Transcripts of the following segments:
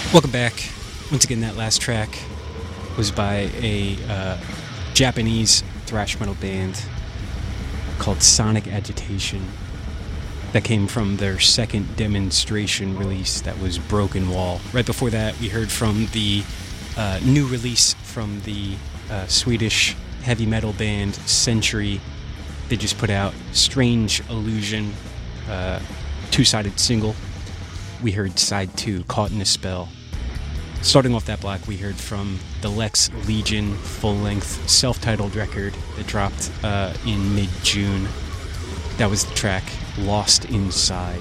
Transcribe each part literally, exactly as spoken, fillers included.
Welcome back. Once again, that last track was by a uh, Japanese thrash metal band called Sonic Agitation that came from their second demonstration release that was Broken Wall. Right before that, we heard from the uh, new release from the uh, Swedish heavy metal band Century. They just put out Strange Illusion, uh, two-sided single. We heard side two, Caught in a Spell. Starting off that block, we heard from the Lex Legion full-length self-titled record that dropped uh, in mid-June. That was the track Lost Inside.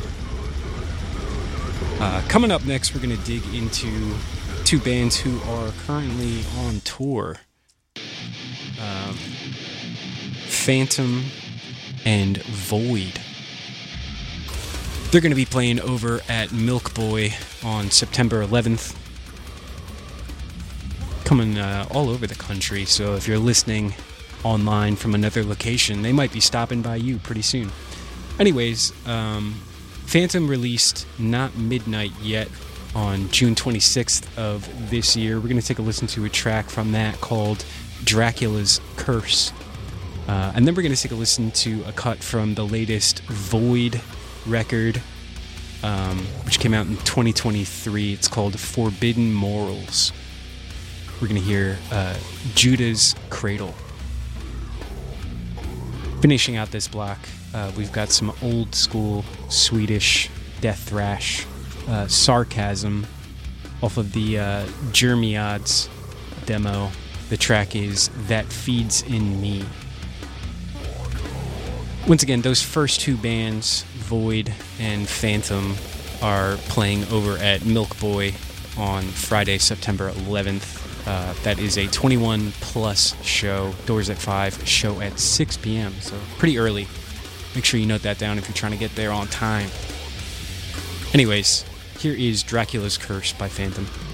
Uh, coming up next, we're going to dig into two bands who are currently on tour. Um, Phantom and Void. They're going to be playing over at Milk Boy on September eleventh. Coming uh, all over the country, so if you're listening online from another location, they might be stopping by you pretty soon. Anyways, um, Phantom released Not Midnight Yet on June twenty-sixth of this year. We're going to take a listen to a track from that called Dracula's Curse. Uh, and then we're going to take a listen to a cut from the latest Void record, um, which came out in twenty twenty-three. It's called Forbidden Morals. We're going to hear uh, Judah's Cradle. Finishing out this block, uh, we've got some old school Swedish death thrash, uh, Sarcasm, off of the uh, Jeremiads demo. The track is That Feeds in Me. Once again, those first two bands, Void and Phantom, are playing over at Milk Boy on Friday, September eleventh. Uh, that is a twenty-one plus show. Doors at five, show at six p.m. So pretty early. Make sure you note that down if you're trying to get there on time. Anyways, here is Dracula's Curse by Phantom.